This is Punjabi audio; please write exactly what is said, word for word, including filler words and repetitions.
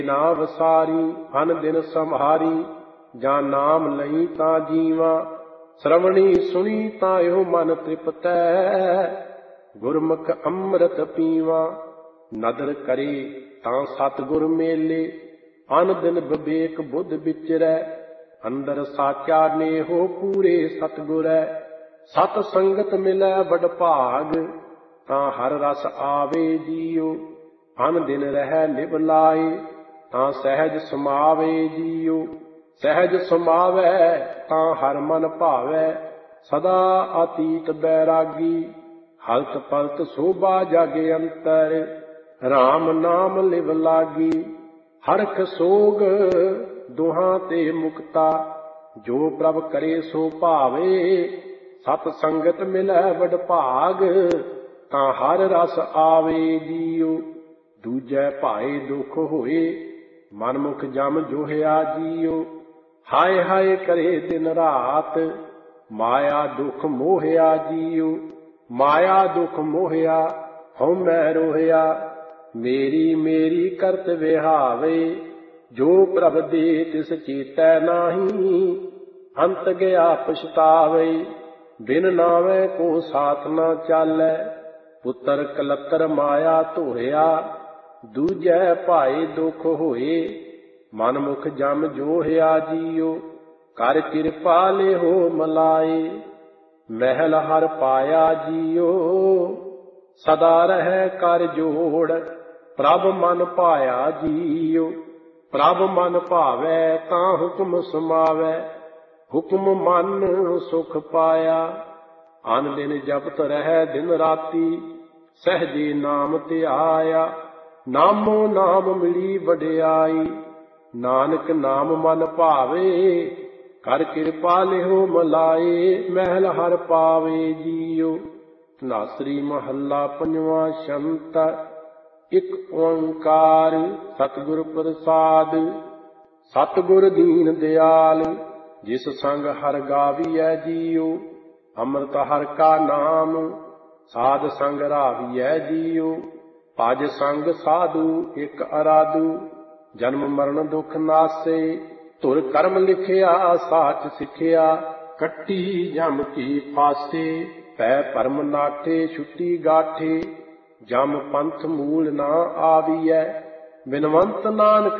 ਨਾ ਵਸਾਰੀ ਹਨ ਦਿਨ ਸੰਹਾਰੀ। ਜਾਂ ਨਾਮ ਲਈ ਤਾਂ ਜੀਵਾਂ ਸ਼ਰਵਣੀ ਸੁਣੀ ਤਾਂ ਇਹੋ ਮਨ ਤ੍ਰਿਪਤੈ। ਗੁਰਮੁਖ ਅੰਮ੍ਰਿਤ ਪੀਵਾਂ ਨਦਰ ਕਰੇ ਤਾਂ ਸਤਿਗੁਰ ਮੇਲੇ। ਅਨ ਦਿਨ ਵਿਵੇਕ ਬੁੱਧ ਵਿਚਰੈ ਅੰਦਰ ਸਾਚਾ ਨੇਹੋ ਪੂਰੇ ਸਤਿਗੁਰੈ। ਸਤ ਸੰਗਤ ਮਿਲੈ ਵਡ ਭਾਗ ਤਾਂ ਹਰ ਰਸ ਆਵੇ ਜੀਉ। ਅਨ ਦਿਨ ਰਹਿ ਲਿਵ ਲਾਏ ਤਾਂ ਸਹਿਜ ਸਮਾਵੇ ਜੀਉ। ਸਹਿਜ ਸਮਾਵੈ ਤਾਂ ਹਰ ਮਨ ਭਾਵੈ ਸਦਾ ਅਤੀਤ ਬੈਰਾਗੀ। ਹਲਤ ਪਲਤ ਸੋਭਾ ਜਗ ਅੰਤਰ ਰਾਮ ਨਾਮ ਲਿਵ ਲਾਗੀ। ਹਰਖ ਸੋਗ ਦੁਹਾਂ ਤੇ ਮੁਕਤਾ ਜੋ ਪ੍ਰਭ ਕਰੇ ਸੋ ਭਾਵੇ। ਸਤ ਸੰਗਤ ਮਿਲੈ ਵਡ ਭਾਗ ਤਾਂ ਹਰ ਰਸ ਆਵੇ ਜੀਉ। ਦੂਜੈ ਭਾਏ ਦੁਖ ਹੋਏ ਮਨਮੁਖ ਜਮ ਜੋਹਿਆ ਜੀਉ। ਹਾਏ ਹਾਏ ਕਰੇ ਦਿਨ ਰਾਤ ਮਾਇਆ ਦੁਖ ਮੋਹਿਆ ਜੀਉ। ਮਾਇਆ ਦੁਖ ਮੋਹਿਆ ਹਉਮੈ ਰੋਹਿਆ। ਮੇਰੀ ਮੇਰੀ ਕਰਤ ਵਿਹਾਵੇ ਜੋ ਪ੍ਰਭ ਦੇ ਤਿਸ ਚੇਤੈ ਨਾਹੀ। ਅੰਤ ਗਿਆ ਪਛਤਾਵੇ ਬਿਨ ਨਾਵੇਂ ਕੋ ਸਾਥ ਨਾ ਚਾਲੈ। ਪੁੱਤਰ ਕਲਤਰ ਮਾਇਆ ਧੋਰਿਆ ਦੂਜੈ ਭਾਏ ਦੁਖ ਹੋਏ। ਮਨਮੁਖ ਜਮ ਜੋਹਿਆ ਜੀਉ ਕਰ ਕਿਰਪਾ ਲਿਹੋ ਮਲਾਏ। ਮਹਿਲ ਹਰ ਪਾਇਆ ਜੀਉ ਸਦਾ ਰਹਿ ਕਰ ਜੋੜ। ਪ੍ਰਭ ਮਨ ਭਾਇਆ ਜੀਉ ਪ੍ਰਭ ਮਨ ਭਾਵੈ ਤਾਂ ਹੁਕਮ ਸਮਾਵੈ। ਹੁਕਮ ਮਨ ਸੁਖ ਪਾਇਆ ਅਨ ਦਿਨ ਜਪਤ ਰਹਿ ਦਿਨ ਰਾਤੀ। ਸਹਿਜੇ ਨਾਮ ਧਿਆਇਆ ਨਾਮੋ ਨਾਮ ਮਿਲੀ ਵਡਿਆਈ। ਨਾਨਕ ਨਾਮ ਮਨ ਭਾਵੇ ਕਰ ਕਿਰਪਾ ਲਿਹੋ ਮਲਾਏ। ਮਹਿਲ ਹਰ ਪਾਵੇ ਜੀਉ। ਧਨਾਸਰੀ ਮਹੱਲਾ ਪੰਜਵਾਂ ਸ਼ੰਤ। ਇਕ ਓੰਕਾਰ ਸਤਿਗੁਰ ਪ੍ਰਸਾਦ। ਸਤਿਗੁਰ ਦੀਨ ਦਿਆਲ ਜਿਸ ਸੰਗ ਹਰ ਗਾਵੀਐ ਜੀਉ। ਅੰਮ੍ਰਿਤ ਹਰਿ ਕਾ ਨਾਮ ਸਾਧ ਸੰਗ ਰਾਵੀਐ ਜੀਉ। ਭਜ ਸੰਗ ਸਾਧੂ ਇਕ ਅਰਾਧੂ ਜਨਮ ਮਰਨ ਦੁਖ ਨਾਸੇ। ਧੁਰ ਕਰਮ ਲਿਖਿਆ ਸਾਚ ਸਿੱਖਿਆ ਕੱਟੀ ਜਮ ਕੀ ਫਾਸੇ। ਪੈ ਭਰਮ ਨਾਠੇ ਛੁੱਟੀ ਗਾਠੇ ਜਮ ਪੰਥ ਮੂਲ ਨਾ ਆਵੀਐ। ਬਿਨਵੰਤ ਨਾਨਕ